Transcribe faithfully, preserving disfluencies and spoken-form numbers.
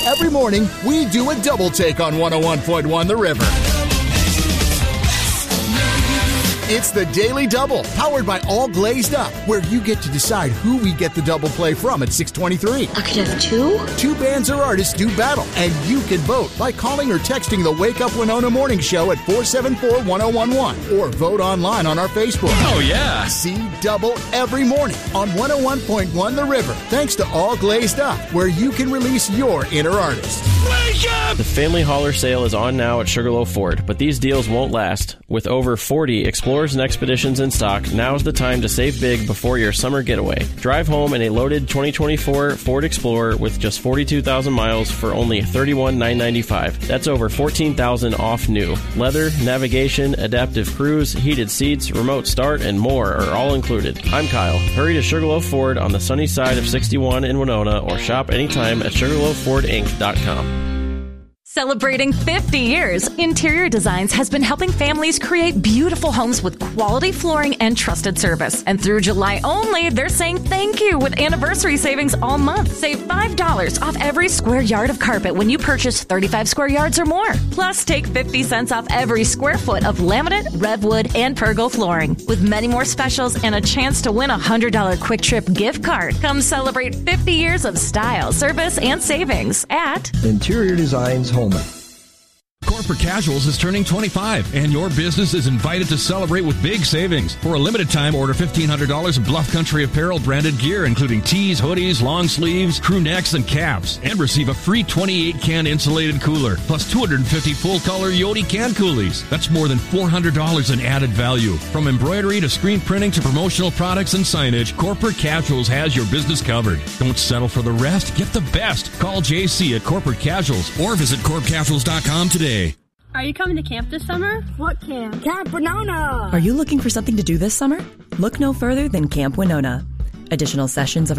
Every morning, we do a double take on one oh one point one The River. It's the Daily Double, powered by All Glazed Up, where you get to decide who we get the double play from at six twenty-three. I could have two? Two bands or artists do battle, and you can vote by calling or texting the Wake Up Winona Morning Show at four seven four, one oh one one, or vote online on our Facebook. Oh, yeah. See Double every morning on one oh one point one The River, thanks to All Glazed Up, where you can release your inner artist. Wake up! The Family Hauler sale is on now at Sugarloaf Ford, but these deals won't last. With over forty Explorers and Expeditions in stock, now's the time to save big before your summer getaway. Drive home in a loaded twenty twenty-four Ford Explorer with just forty-two thousand miles for only thirty-one thousand nine hundred ninety-five dollars. That's over fourteen thousand dollars off new. Leather, navigation, adaptive cruise, heated seats, remote start, and more are all included. I'm Kyle. Hurry to Sugarloaf Ford on the sunny side of sixty-one in Winona, or shop anytime at sugarloaf ford inc dot com. Celebrating fifty years, Interior Designs has been helping families create beautiful homes with quality flooring and trusted service. And through July only, they're saying thank you with anniversary savings all month. Save five dollars off every square yard of carpet when you purchase thirty-five square yards or more. Plus, take fifty cents off every square foot of laminate, Redwood, and Pergo flooring. With many more specials and a chance to win a one hundred dollars Quick Trip gift card. Come celebrate fifty years of style, service, and savings at Interior Designs Home. Corporate Casuals is turning twenty-five, and your business is invited to celebrate with big savings. For a limited time, order fifteen hundred dollars in Bluff Country Apparel branded gear, including tees, hoodies, long sleeves, crew necks, and caps, and receive a free twenty-eight can insulated cooler, plus two hundred fifty full-color Yodi can coolies. That's more than four hundred dollars in added value. From embroidery to screen printing to promotional products and signage, Corporate Casuals has your business covered. Don't settle for the rest. Get the best. Call J C at Corporate Casuals or visit corp casuals dot com today. Are you coming to camp this summer? What camp? Camp Winona! Are you looking for something to do this summer? Look no further than Camp Winona. Additional sessions of